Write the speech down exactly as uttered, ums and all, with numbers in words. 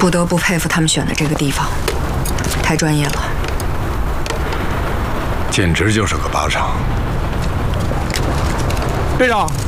不得不佩服他们选的这个地方，太专业了， 简直就是个靶场。 队长。